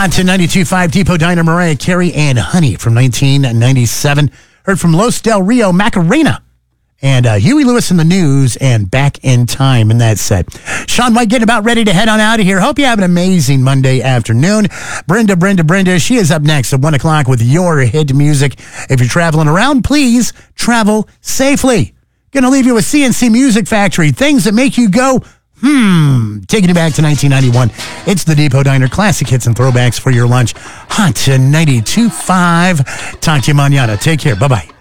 Hot to 92.5 Depot Diner, Mariah Carey and Honey from 1997. Heard from Los Del Rio, Macarena. And Huey Lewis in the News and Back in Time in that set. Sean White getting about ready to head on out of here. Hope you have an amazing Monday afternoon. Brenda, she is up next at 1 o'clock with your hit music. If you're traveling around, please travel safely. Gonna leave you with CNC Music Factory. Things that make you go, taking you back to 1991. It's the Depot Diner, classic hits and throwbacks for your lunch. Hot to 92.5. Talk to you mañana. Take care. Bye-bye.